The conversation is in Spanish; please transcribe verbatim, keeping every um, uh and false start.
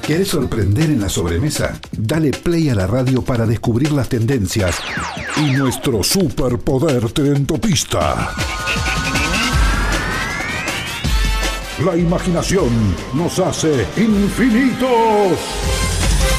¿Querés sorprender en la sobremesa? Dale play a la radio para descubrir las tendencias y nuestro superpoder trendopista. La imaginación nos hace infinitos.